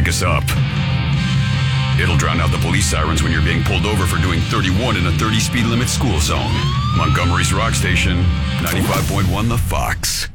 back us up. It'll drown out the police sirens when you're being pulled over for doing 31 in a 30 speed limit school zone. Montgomery's Rock Station, 95.1 The Fox.